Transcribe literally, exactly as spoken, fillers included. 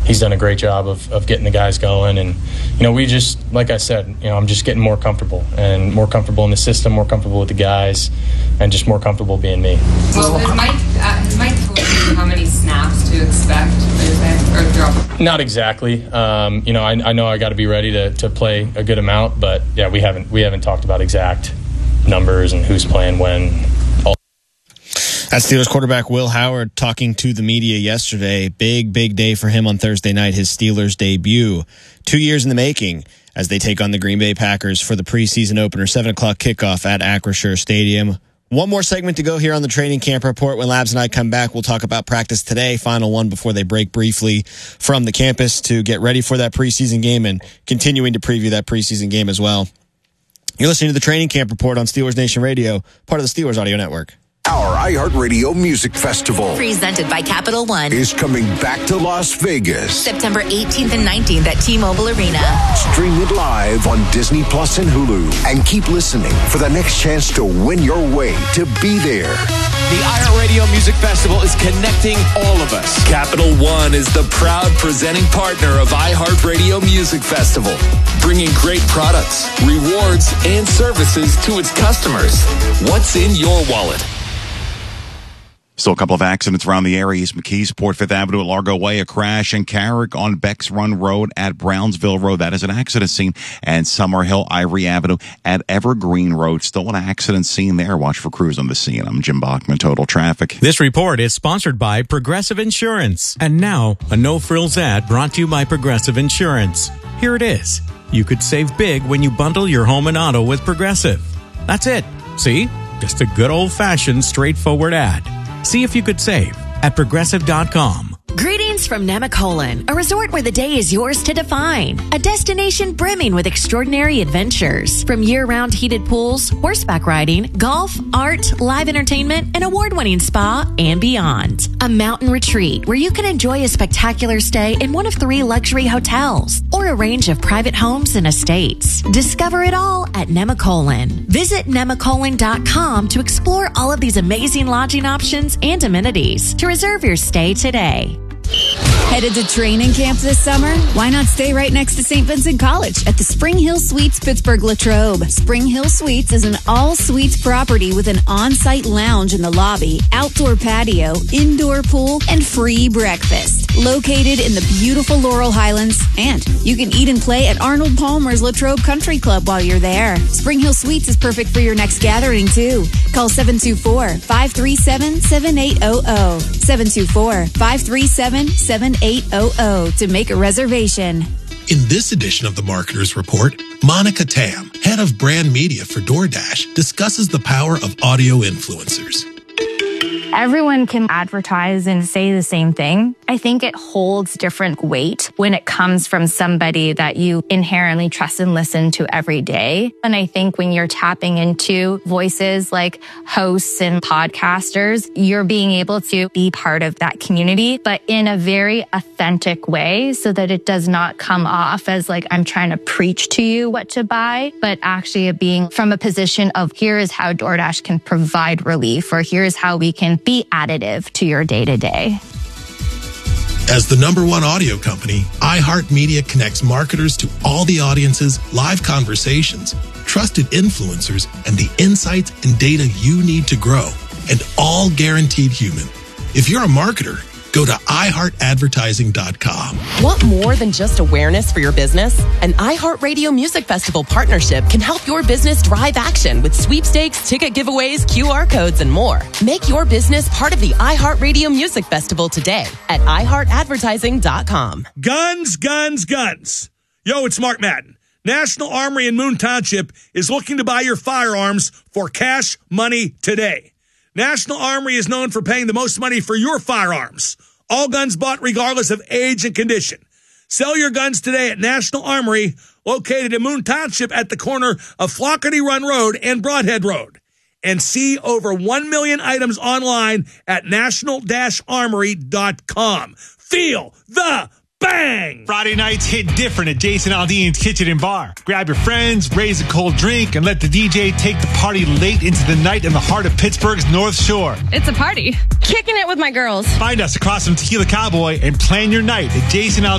he's done a great job of, of getting the guys going. And, you know, we just, like I said, you know, I'm just getting more comfortable and more comfortable in the system, more comfortable with the guys, and just more comfortable being me. Well, has Mike, uh, has Mike told you how many snaps to expect Thursday or throughout? Not exactly. Um, you know, I, I know I got to be ready to, to play a good amount, but yeah, we haven't we haven't talked about exact numbers and who's playing when. All- That's Steelers quarterback Will Howard talking to the media yesterday. Big, big day for him on Thursday night, his Steelers debut. Two years in the making as they take on the Green Bay Packers for the preseason opener, seven o'clock kickoff at Acrisure Stadium. One more segment to go here on the training camp report. When Labs and I come back, we'll talk about practice today, final one before they break briefly from the campus to get ready for that preseason game and continuing to preview that preseason game as well. You're listening to the training camp report on Steelers Nation Radio, part of the Steelers Audio Network. Our iHeartRadio Music Festival, presented by Capital One, is coming back to Las Vegas. September eighteenth and nineteenth at T-Mobile Arena. Stream it live on Disney Plus and Hulu. And keep listening for the next chance to win your way to be there. The iHeartRadio Music Festival is connecting all of us. Capital One is the proud presenting partner of iHeartRadio Music Festival, bringing great products, rewards, and services to its customers. What's in your wallet? Still a couple of accidents around the area. East McKeesport, Fifth Avenue at Largo Way, a crash in Carrick on Becks Run Road at Brownsville Road. That is an accident scene. And Summerhill, Ivory Avenue at Evergreen Road. Still an accident scene there. Watch for crews on the scene. I'm Jim Bachman, Total Traffic. This report is sponsored by Progressive Insurance. And now, a no-frills ad brought to you by Progressive Insurance. Here it is. You could save big when you bundle your home and auto with Progressive. That's it. See? Just a good old-fashioned, straightforward ad. See if you could save at progressive dot com. Greetings from Nemacolin, a resort where the day is yours to define. A destination brimming with extraordinary adventures. From year-round heated pools, horseback riding, golf, art, live entertainment, and award-winning spa, and beyond. A mountain retreat where you can enjoy a spectacular stay in one of three luxury hotels, or a range of private homes and estates. Discover it all at Nemacolin. Visit nemacolin dot com to explore all of these amazing lodging options and amenities. To reserve your stay today. Headed to training camp this summer? Why not stay right next to Saint Vincent College at the Spring Hill Suites Pittsburgh Latrobe? Spring Hill Suites is an all-suites property with an on-site lounge in the lobby, outdoor patio, indoor pool, and free breakfast. Located in the beautiful Laurel Highlands, and you can eat and play at Arnold Palmer's Latrobe Country Club while you're there. Spring Hill Suites is perfect for your next gathering, too. Call seven two four, five three seven, seven eight zero zero. seven two four, five three seven, seven eight zero zero to make a reservation. In this edition of the Marketer's Report, Monica Tam, head of brand media for DoorDash, discusses the power of audio influencers. Everyone can advertise and say the same thing. I think it holds different weight when it comes from somebody that you inherently trust and listen to every day. And I think when you're tapping into voices like hosts and podcasters, you're being able to be part of that community, but in a very authentic way so that it does not come off as like I'm trying to preach to you what to buy, but actually being from a position of here is how DoorDash can provide relief, or here's how we can be additive to your day-to-day. As the number one audio company, iHeartMedia connects marketers to all the audiences, live conversations, trusted influencers, and the insights and data you need to grow, and all guaranteed human. If you're a marketer, go to i heart advertising dot com. Want more than just awareness for your business? An iHeartRadio Music Festival partnership can help your business drive action with sweepstakes, ticket giveaways, Q R codes, and more. Make your business part of the iHeartRadio Music Festival today at i heart advertising dot com. Guns, guns, guns. Yo, it's Mark Madden. National Armory in Moon Township is looking to buy your firearms for cash money today. National Armory is known for paying the most money for your firearms. All guns bought regardless of age and condition. Sell your guns today at National Armory, located in Moon Township at the corner of Flockerty Run Road and Broadhead Road. And see over one million items online at national dash armory dot com. Feel the bang! Friday nights hit different at Jason Aldean's Kitchen and Bar. Grab your friends, raise a cold drink, and let the D J take the party late into the night in the heart of Pittsburgh's North Shore. It's a party. Kicking it with my girls. Find us across from Tequila Cowboy and plan your night at Jason Aldean's